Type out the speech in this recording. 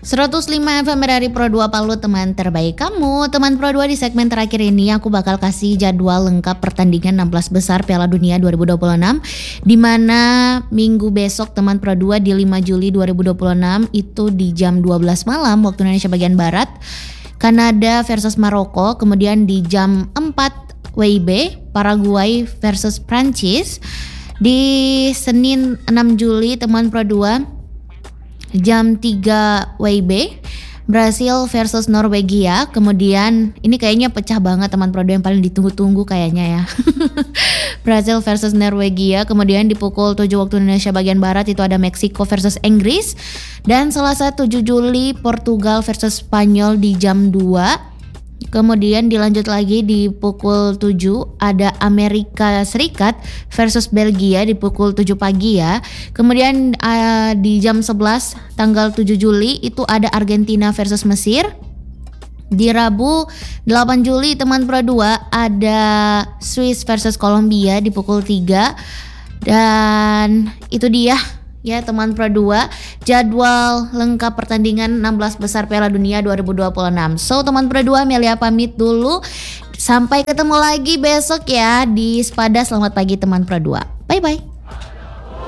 105 FM dari Pro 2 Palu, teman terbaik kamu. Teman Pro 2, di segmen terakhir ini aku bakal kasih jadwal lengkap pertandingan 16 besar Piala Dunia 2026, di mana minggu besok teman Pro 2 di 5 Juli 2026 itu di jam 12 malam waktu Indonesia bagian Barat, Kanada versus Maroko. Kemudian di jam 4 WIB Paraguay versus Prancis. Di Senin 6 Juli teman Pro 2 jam 3 WIB Brasil versus Norwegia. Kemudian ini kayaknya pecah banget teman Pro 2, yang paling ditunggu-tunggu kayaknya ya. Brasil versus Norwegia. Kemudian di pukul 7 waktu Indonesia bagian Barat itu ada Meksiko versus Inggris. Dan Selasa 7 Juli Portugal versus Spanyol di jam 2. Kemudian dilanjut lagi di pukul 7 ada Amerika Serikat versus Belgia di pukul 7 pagi ya. Kemudian di jam 11 tanggal 7 Juli itu ada Argentina versus Mesir. Di Rabu 8 Juli teman Pro 2 ada Swiss versus Kolombia di pukul 3. Dan itu dia ya teman Pro 2, jadwal lengkap pertandingan 16 besar Piala Dunia 2026. So teman Pro 2, Melia pamit dulu. Sampai ketemu lagi besok ya di Spada. Selamat pagi teman Pro 2. Bye bye.